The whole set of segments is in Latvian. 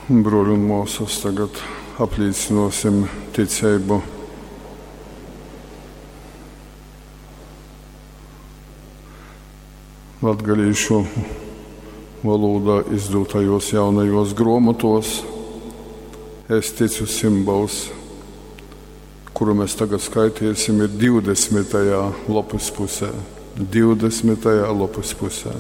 Broļi un mūsas, tagad apliecinosim ticību. Latgalīšu valodā izdūtajos jaunajos grāmatos es ticu simbols, kuru mēs tagad skaitīsim, ir 20. lapas pusē. 20. lapas pusē.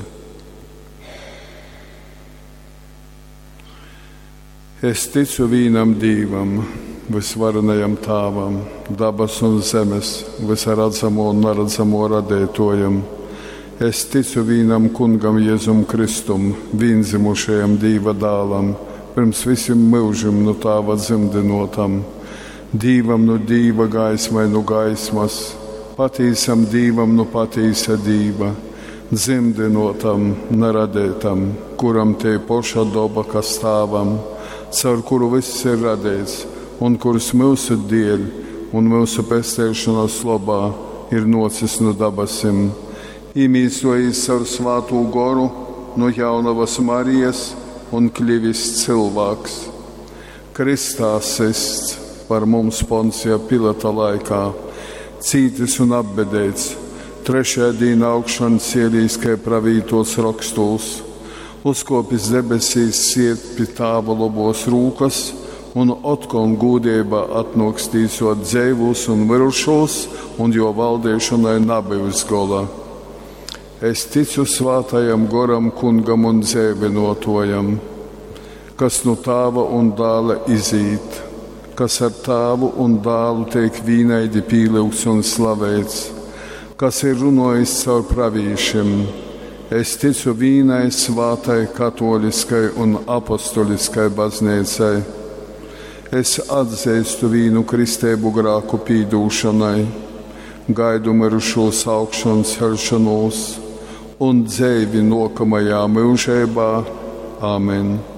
Es ticu vienam Dievam, visvarenajam Tēvam, dabas un zemes, visredzamo un neredzamo radētojam. Es ticu vienam Kungam Jēzum Kristum, vienzimušajam Dieva dēlam, pirms visiem mūžiem no Tēva dzimdinotam, Dievam no Dieva, gaismai no gaismas, patīsam Dievam no patīsa Dieva, dzimdinotam, neradētam, kuram tie poša doba, kas Tēvam, caur kuru viss ir radīts, un kurus mūsu dēļ un mūsu pestēšanās labā ir nocis no dabasim, iemīsojis caur svātū goru no jaunavas Marijas un kļuvis cilvēks. Kristā sists par mums Poncija Pilata laikā, cītis un apbedēts, trešajā dienā augšan cielīs, kā pravītos rakstos, uzkopis debesīs, siet pie Tēva labos rūkas un otkon gūdībā atnokstīsot dzēvus un mirušos, un jo valdēšanai nabevis gola. Es ticu svātajam goram Kungam un dzēvinotojam, kas no Tēva un Dēla izīt, kas ar Tēvu un Dēlu tiek vīnaidi pīlūgts un slavēts, kas ir runājis caur pravīšiem. Es ticu vienai svātai katoliskai un apostoliskai baznīcai. Es atzīstu vienu kristēbu grāku pīdūšanai, gaidu mirušos augšanas celšanos un dzēvi nākamajā mūžībā. Āmen.